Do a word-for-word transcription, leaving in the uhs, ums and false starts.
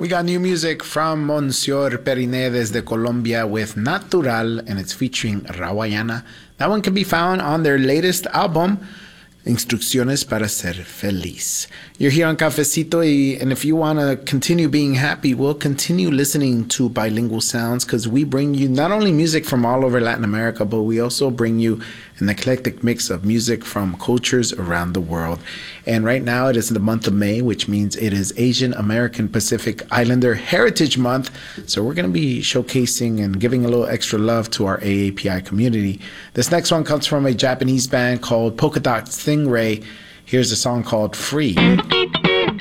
We got new music from Monsieur Periné desde Colombia with Natural, and it's featuring Rawayana. That one can be found on their latest album, Instrucciones para Ser Feliz. You're here on Cafecito, y, and if you want to continue being happy, we'll continue listening to Bilingual Sounds, because we bring you not only music from all over Latin America, but we also bring you an eclectic mix of music from cultures around the world. And right now it is the month of May, which means it is Asian American Pacific Islander Heritage Month. So we're going to be showcasing and giving a little extra love to our A A P I community. This next one comes from a Japanese band called Polka Dot Stingray. Here's a song called Free.